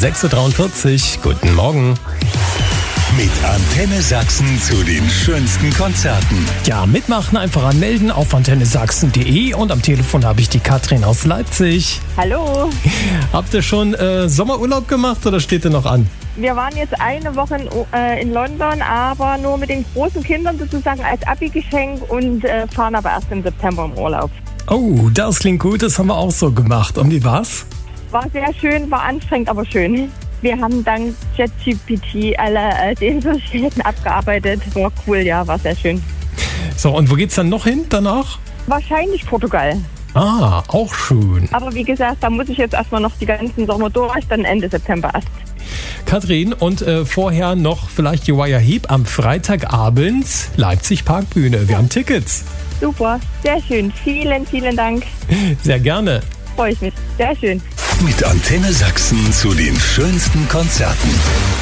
6.43 Uhr. Guten Morgen. Mit Antenne Sachsen zu den schönsten Konzerten. Ja, mitmachen einfach anmelden auf antennesachsen.de und am Telefon habe ich die Katrin aus Leipzig. Hallo. Habt ihr schon Sommerurlaub gemacht oder steht ihr noch an? Wir waren jetzt eine Woche in London, aber nur mit den großen Kindern sozusagen als Abi-Geschenk und fahren aber erst im September im Urlaub. Oh, das klingt gut, das haben wir auch so gemacht. Und wie war's? War sehr schön, war anstrengend, aber schön. Wir haben dank ChatGPT alle Sehenswürdigkeiten abgearbeitet. War cool, ja, war sehr schön. So, und wo geht's dann noch hin danach? Wahrscheinlich Portugal. Ah, auch schön. Aber wie gesagt, da muss ich jetzt erstmal noch die ganzen Sommer durch, dann Ende September erst. Katrin, und vorher noch vielleicht Uriah Heep am Freitagabend, Leipzig Parkbühne. Wir haben Tickets. Super, sehr schön. Vielen, vielen Dank. Sehr gerne. Freue ich mich. Sehr schön. Mit Antenne Sachsen zu den schönsten Konzerten.